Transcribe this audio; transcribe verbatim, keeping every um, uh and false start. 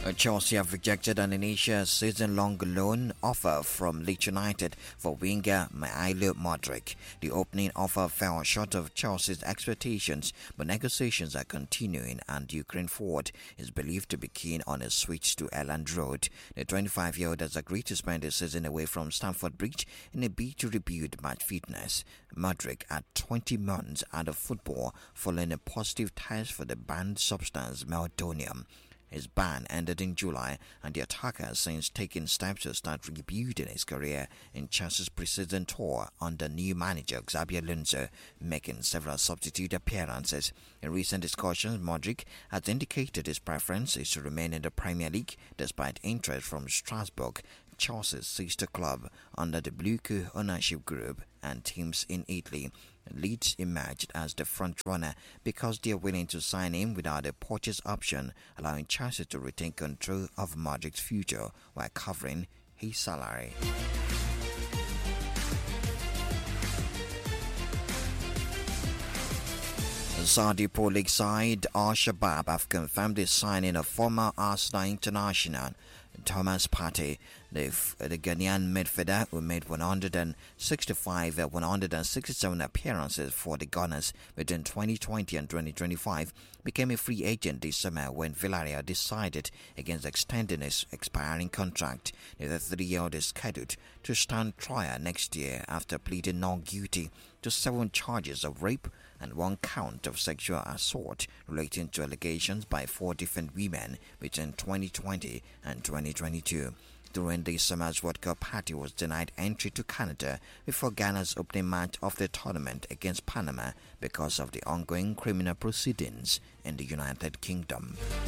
Chelsea have rejected an initial season-long loan offer from Leeds United for winger Mykhailo Mudryk. The opening offer fell short of Chelsea's expectations, but negotiations are continuing and the Ukraine forward is believed to be keen on a switch to Elland Road. The twenty-five-year-old has agreed to spend the season away from Stamford Bridge in a bid to rebuild match fitness. Mudryk had twenty months out of football following a positive test for the banned substance meldonium. His ban ended in July, and the attacker has since taken steps to start rebuilding his career in Chelsea's pre-season tour under new manager Xabi Alonso, making several substitute appearances. In recent discussions, Mudryk has indicated his preference is to remain in the Premier League despite interest from Strasbourg, Chelsea's sister club under the Bluco ownership group, and teams in Italy. Leeds emerged as the front runner because they are willing to sign him without a purchase option, allowing Chelsea to retain control of Mudryk's future while covering his salary. Saudi Pro League side Al Shabab have confirmed the signing of former Arsenal international Thomas Partey. The, the Ghanaian midfielder, who made one hundred sixty-five uh, one hundred sixty-seven appearances for the Gunners between twenty twenty and twenty twenty-five, became a free agent this summer when Villarreal decided against extending his expiring contract. The thirty-year-old is scheduled to stand trial next year after pleading not guilty to seven charges of rape and one count of sexual assault relating to allegations by four different women between twenty twenty and twenty twenty-two. During this summer's World Cup, Partey was denied entry to Canada before Ghana's opening match of the tournament against Panama because of the ongoing criminal proceedings in the United Kingdom.